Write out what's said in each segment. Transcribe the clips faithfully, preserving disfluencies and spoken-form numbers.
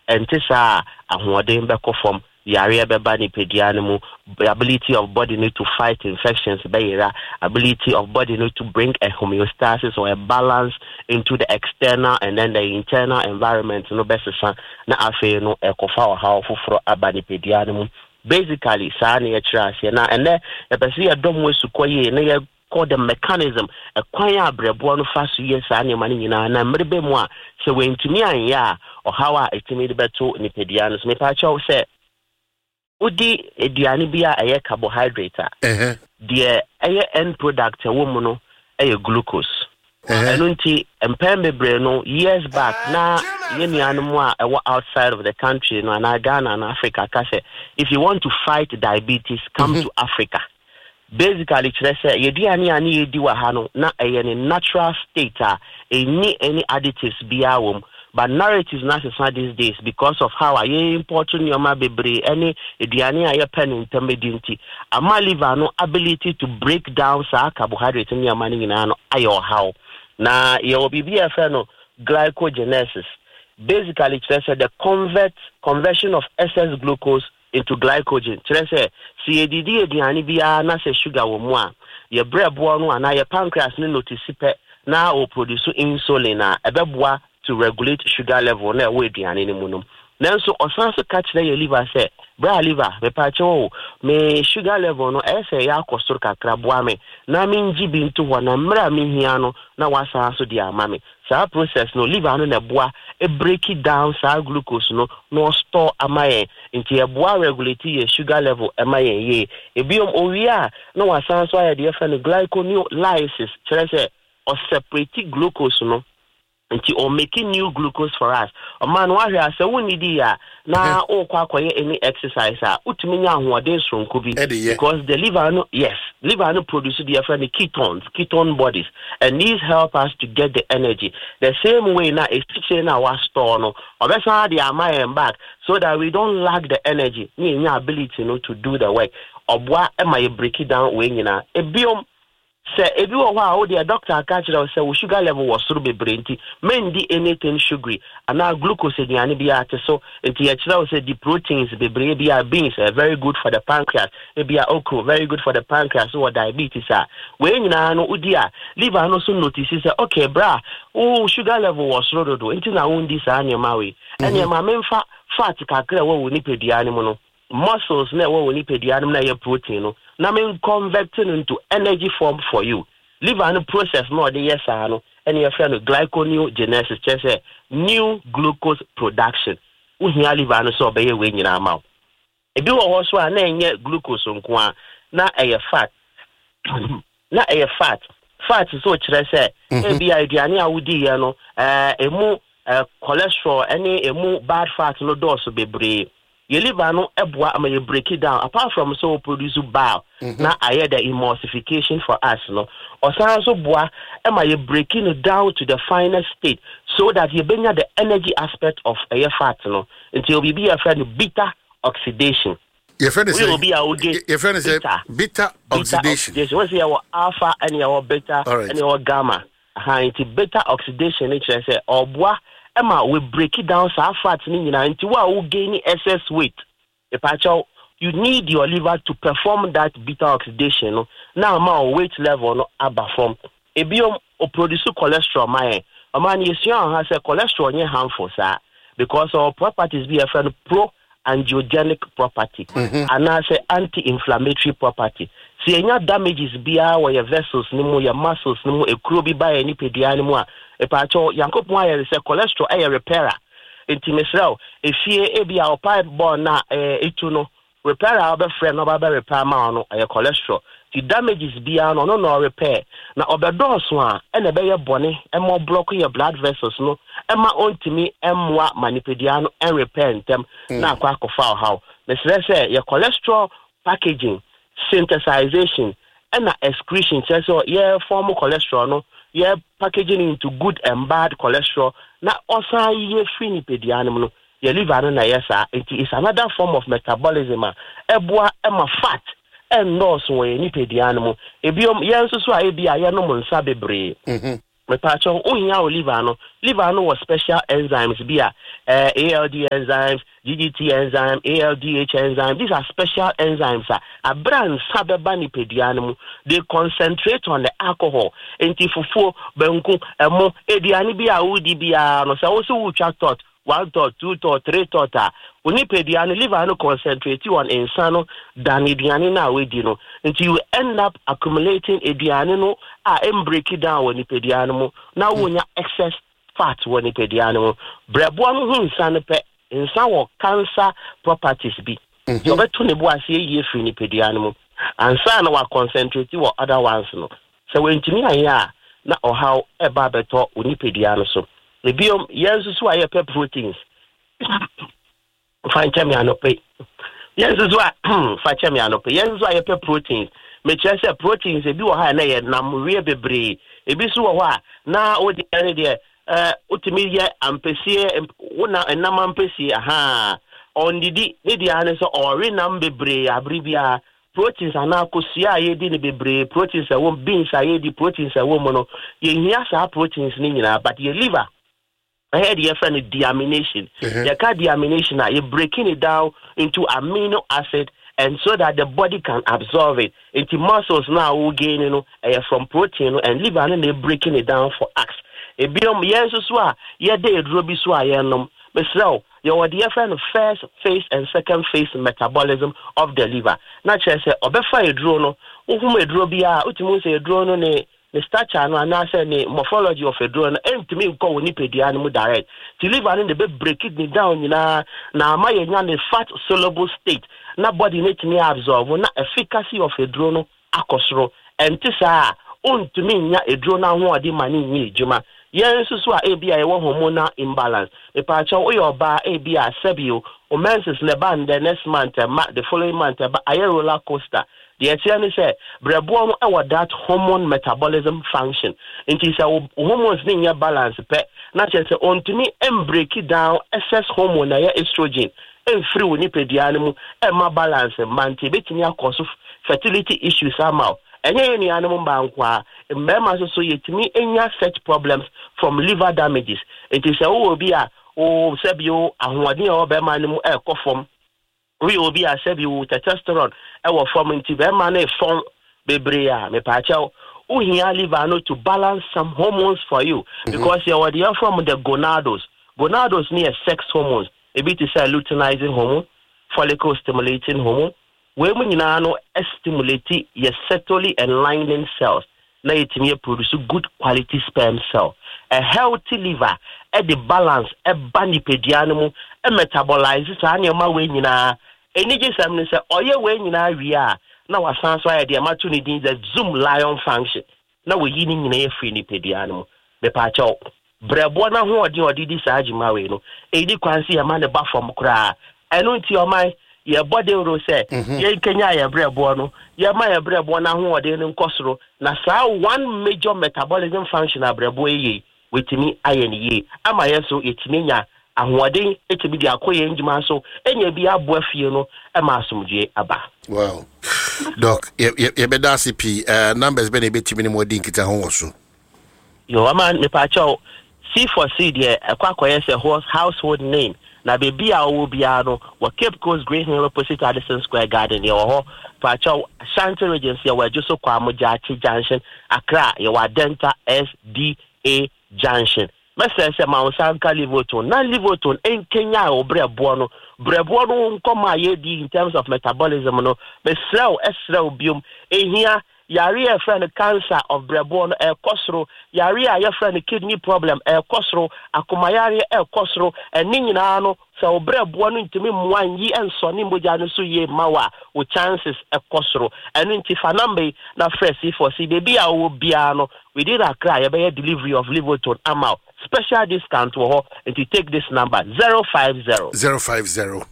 entisa ahoden beko form yare beba nipedia no mu ability of body need to fight infections bayera ability of body need to bring a homeostasis or a balance into the external and then the internal environment no best na afi no ekofa o how foforo aba nipedia no mu basically sa na ye kira ase na ene e pese ye dom we sukoye na ye call the mechanism a kwanya abrebo no fa so yes ani mani nyina na mrebe mu a se wentumi anya or how a etimi de beto nipedia no so me pa chaw se udi ediani bia eye carbohydrate eh the eye end product a woman no eye glucose enunti empembe bre no years back na yenianu mu a ewo outside of the country no na Ghana and Africa ka say if you want to fight diabetes come mm-hmm. to Africa. Basically, say yediani ani yedi wa hano na eye natural state a any any additives biya wom but narratives necessary these days because of how I import nyoma bebre any yediani aye pen intermediate ama liver no ability to break down sa carbohydrate nyoma ni nyina no ayo how na ye obi bi afa no glycogenesis basically say the convert conversion of excess glucose into glycogen. Say, see, the D N A na say sugar wo mu a your bread boa no na your pancreas no notice pe na o produce insulin na ebeboa to regulate sugar level na we aduane ni mu no. Nanso osan so catch na your liver say, bra liver me pa cho me sugar level no e say ya akosoro kakra boa me na me nji bi nto ho na mra me hia no na wasa so di ama me. Sa process no liver no na boa e break it down sa glucose no no store amaye into your boa regulate your sugar level amaye ye e biom owia no wasan so ya de friend glycolysis chere say or separate glucose no nti or making new glucose for us o man wa hwe ase woni di ya na o kwa kwaye any exercise a utumi nya ahoden sonko bi because the liver no yes liver no produce the different ketones ketone bodies and these help us to get the energy the same way na e stick na our store no obesa the am back so that we don't lack the energy ni nya ability no to do the work obwa e ma break it down we nyina e biom say if you wa the doctor catch say we sugar level was so be brainty men di anything sugary and now glucose aduane bi ate so enti ya kira say the proteins be bre bi beans are very good for the pancreas e bi okro very good for the pancreas or diabetes ah we nyina no udi a liver no so notice say okay bra oh sugar level was so do enti na won di sa anyama we anyama memfa fat kakra wo ni pediane mu no muscles na wo ni pediane na ya protein no na me converting into energy form for you liver no process no dey yes ano and your friend glyconeogenesis say new glucose production uhia liver no so be we nyina ma e bi wo ho so a na enye glucose nko a na eye fat na eye fat fat so kire say e bi aduane a wudi ye no eh emu cholesterol any emu bad fat no dose bebre your liver no eboa ama you break it down apart from so produce bile mm-hmm. na aye the emulsification for us no osan so boa ama you breaking it down to the finest state so that you bring the energy aspect of aye fat no until you be a friend beta oxidation your friend is your friend is beta, beta oxidation yes what's your alpha and your beta right. and your gamma ha into beta oxidation it say oboa Emma we break it down so fat ni nyina nti wa wo gain excess weight e pa chaw you need your liver to perform that beta oxidation no now ma weight level no aba form e biom o produce cholesterol my o man yesuan ha say cholesterol nye harmful sa because our properties be a friend pro angiogenic property mm-hmm. and I say anti-inflammatory property see any damages bia where your vessels ni mo your muscles ni mo e kuro bi ba any pedia ni mo a e pa cho yankopon aye say cholesterol aye repairer enti mesrel e fie e bia o pipe born na etu no repairer obe friend no ba repair ma no aye cholesterol the damages bia no no no repair na obedoso a e na be ye bone e mo block your blood vessels no e ma ontimi emwa manipedia no en repair ntem mm. na akwa kofa how mesrel say your cholesterol packaging synthesization and excretion so yeah form cholesterol no yeah packaging into good and bad cholesterol na osan ye free ni pedianum no your liver no na yesa it is another form of metabolism eboa ema fat and nose we ni pedianum ebiom ye nso so a ebia ye no monsa bebre mhm me pacho ohia o liver no liver no was special enzymes bia uh, A L D enzymes, G G T enzyme, A L D H enzyme. These are special enzymes a uh, brand sabeba ni pedianum. They concentrate on the alcohol enti fufu benku emo ediani bia udi bia no so also we chat thought one thought, two thought, three thought. When you pay the liver no concentrate on insano than ediani na we dino. Until you end up accumulating ediani no ah em break it down when you pay the animal. Now when you excess fat when you pay the animal. Brebuan who insano pe insan cancer properties be. You better ne boa see ye free ni pay the animal. And son wa concentrate or other ones no. So when to me ya na or how a barbeto when you pay the animal so. The biome, yes, is why I pay proteins. Fine, tell me I no pay. Yes, is why fine, me I no pay. Yes, is why I pay proteins. Me just say proteins. If you are na ye nam real bebre. If you so wa na o di ane de uh ultimedia ampesi una enam ampesi aha on di di di ane so ori nam bebre abribia. Proteins are now kusia ye di ni bebre. Proteins are won beans are ye di proteins are won mono. Ye hiya sa proteins ni nyina but ye liver. I had your friend deamination. Mm-hmm. The car deamination, you're breaking it down into amino acid, and so that the body can absorb it. Into muscles now will gain, you know, uh, from protein and liver, and they're breaking it down for us. A biome, yes, so yeah, they drobi so I am. But so, you're the friend of first phase and second phase metabolism of the liver. Not just say, obefa a drone, whom a drobia, ultimus a drone, ne. The stature no and say the morphology of a drone and to me go ni pedi animal direct to live and the baby break it down na na my the fat soluble state na body need to absorb na efficacy of a drone akosro and tisa on to me nya a drone ho ade mani ni juma yen so so a bia e hormonal imbalance e pa cha o your ba e bia sebio o menses le ban the next month the following month ba a roller coaster. The Etienne said, Brebuon, our that hormone metabolism function. It is our hormones in your balance, pet. Not just on to me and break it down, excess hormone, estrogen, and free nipple the animal, and my balance, and mantibating your cause of fertility issues somehow. And any animal banqua, and members associate me in your such problems from liver damages. It is a will be a oh, Sebio, and what near Berman air cough. We will be a sebi testosterone. I will form into the money form bebrea me pacha. Who here liver no to balance some hormones for you because you are the from the gonados. Gonados near sex hormones. A bit is a luteinizing hormone, follicle stimulating hormone. Women in ano stimulate your sexually enlightening cells. Now it may produce good quality sperm cell. A healthy liver at the balance a bandi pedianum a metabolizes animal way in a any examiner say oh yeah way in a ria now a sans why the opportunity the zoom lion function now we eating in a free ni pedianum the patch up brebona who or did this ajima way no any quancy a man the bath from cry I know to your mind your body will say ye Kenya ya brebono ya my brebona who or then cosro na sa one major metabolism function a breboye with me iron ye am I so it mean ahoɔden etibi di akoye njima so enya bi aboa fie no e ma asomdwe aba. Wow. Doc, ye ye be da C P uh numbers be na be timi ni modin kita ho so. Yo man me pa cho C for C there akwa akoye se household name na baby a wo bia no wa Cape Coast Green Hill opposite Addison Square Garden ye ho pa cho Ashanti Regency wa Joso kwa Mojachi Junction Accra ye wa Denta S D A Junction. Mese se ma usanka Livoton na Livoton en Kenya o brebo no brebo no nkoma ye di in terms of metabolism no be slow eslow biom ehia yare a friend cancer of brebo no e kosro yare a your friend kidney problem e kosro akoma yare e kosro eni nyina no se o brebo no ntimi mwanyi enso ni moja no so ye mawa o chances e kosro eni nti fanambe na fresh for see baby a wo bia no we did a cry about delivery of Livoton amount special discount to her and to take this number zero five zero zero five zero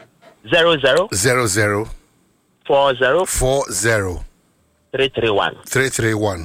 zero zero zero zero four zero four zero three three one three three one.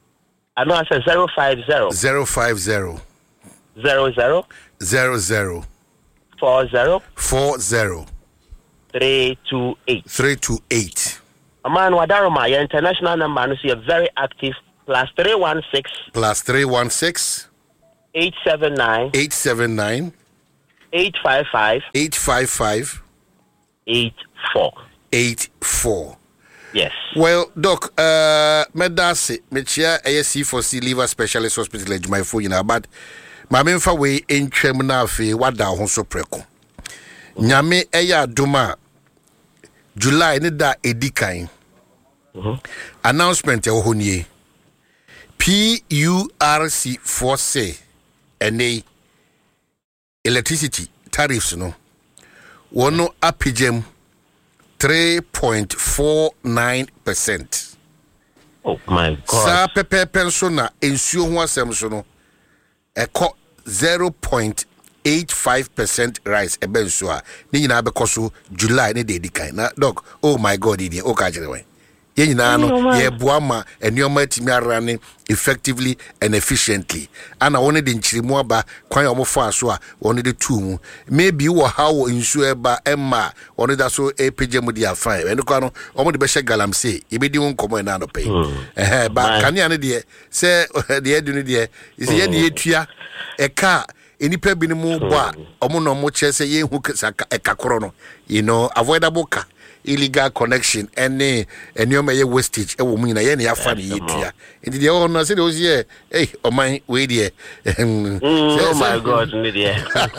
I know I said zero five zero zero five zero zero zero zero zero four zero four zero three two eight three two eight. A man Wadaroma, your international number, and see a very active plus three one six plus three one six eight seven nine eight seven nine eight five five eight five five eight four eight four. Yes. Well, Doc, uh, medasi mechia A C for C liver specialist hospital my phone na but ma me fa we entwem na afi wada ho so preko. Nyame eya duma July ne da edikan. Mhm. Announcement e ho nie. P U R C for say ene electricity tariffs no. Wono apigem three point four nine percent. Oh my God. Sa pepe penso na ensuo ho asem so no. Eko zero point eight five percent rise ebe nso a ni nyina be koso July ne de dikan na doc. Oh my God, idi o ka jere wen. Ye nyina no ye boa ma enioma atimi arane effectively and efficiently. Ana woni de nchirimu aba kwan omo fa so a woni de tu mu. Maybe wo how nsu eba emma woni da so epje mu dia fine. Eno kwa no omo de be she galamse e be di won komo na no pay. Eh ba kan ya ne de se de edu ne de ise ye ne etua e ka enipa bi ne mu bo a omo no mo che se ye hu e kakoro no, you know, avoidable ka illegal connection any any of my wastage e wo mu na ye na ya fa ne yetua enti de o no se de o sie eh o man we de oh my God ne de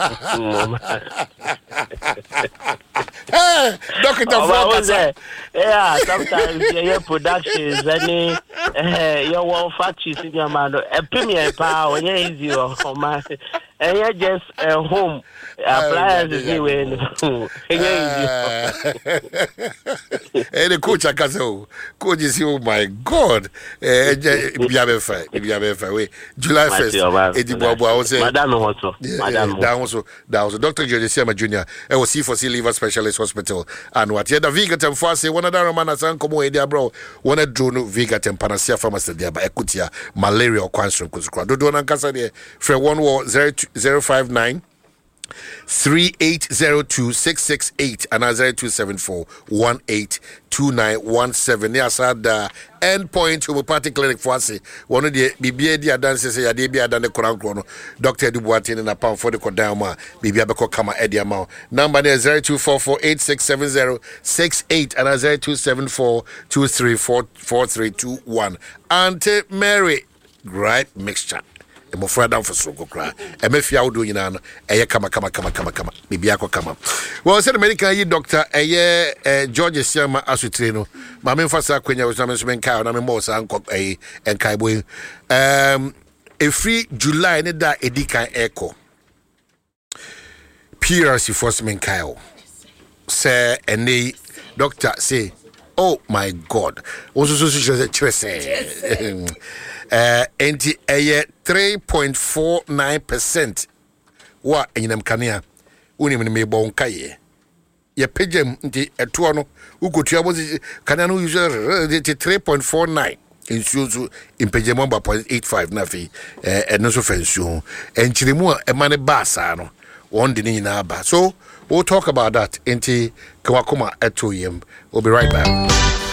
eh doctor for yeah sometimes your productions any eh your one factories in your man e premier pa o nya easy o man and you just uh, home appliances anyway. And the coach akaso coach is oh my God. Eh biabe fa biabe fa we July first edi bobo I say madam hoto madam that also that was Doctor George Siama Junior I was C for C liver specialist hospital and what here the Vigatem for say one other man asan komo e dia bro one a drone Vigatem panasia pharmacy dia ba ekutia malaria or cancer kuzukwa do do na kasa dia free one war zero five nine three eight zero two six six eight and zero two seven four one eight two nine one seven. Yes, I had uh, endpoint homeopathy clinic for us. One of the B B A dances, I did be a done Koran chrono. Doctor Dubuatin and a pound for the Kodama, B B A Kama Ediamau. Number there zero two four four eight six seven zero six eight and zero two seven four two three four four three two one. Auntie Mary, gripe mixture. Mo fra down for soko kra e me fia wodo nyina no eye kama kama kama kama kama bibia ko kama well said American yi doctor eye eh, George Siama asutire no ma me mfasa kwenya wo so men kai na me mo sa nko eh enkai boy um e free July ne da edikan echo P R C first men kai say ene doctor say oh my God wo so so so say Uh, enti eye three point four nine percent wa enyinam kanea unim ne me bon kaye ye pegem nti eto no ukotua bo kanea no use three point four nine insuo so impegem one point eight five na fi eh eno so fansuo enchiremu a emane baasa no one de nyina ba so we'll talk about that enti kwakoma eto yem. We'll be right back.